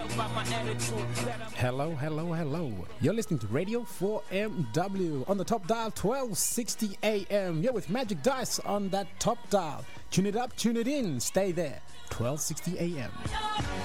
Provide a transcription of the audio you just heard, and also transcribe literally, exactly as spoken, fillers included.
Hello, hello, hello. You're listening to Radio four M W on the top dial, twelve sixty A M. You're with Magic Dice on that top dial. Tune it up, tune it in. Stay there. twelve sixty A M.